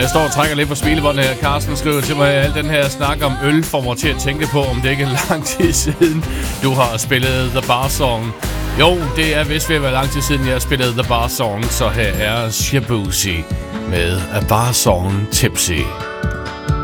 Jeg står og trækker lidt på smilebåndet her. Carsten skriver til mig, at al den her snak om øl får mig til at tænke på, om det ikke er lang tid siden, du har spillet The Bar Song. Jo, det er vist ved at være lang tid siden, jeg har spillet The Bar Song, så her er Shabuzi med A Bar Song Tipsy.